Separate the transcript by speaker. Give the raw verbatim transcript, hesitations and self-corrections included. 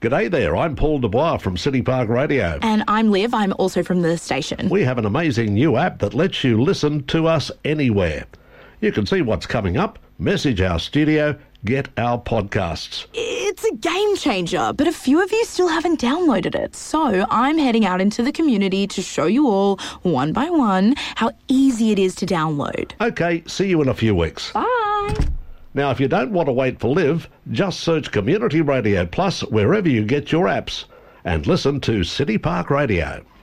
Speaker 1: G'day there, I'm Paul Dubois from City Park Radio.
Speaker 2: And I'm Liv, I'm also from the station.
Speaker 1: We have an amazing new app that lets you listen to us anywhere. You can see what's coming up, message our studio, get our podcasts.
Speaker 2: It's a game changer, but a few of you still haven't downloaded it. So I'm heading out into the community to show you all, one by one, how easy it is to download.
Speaker 1: Okay, see you in a few weeks.
Speaker 2: Bye.
Speaker 1: Now, if you don't want to wait for Liv, just search Community Radio Plus wherever you get your apps and listen to City Park Radio.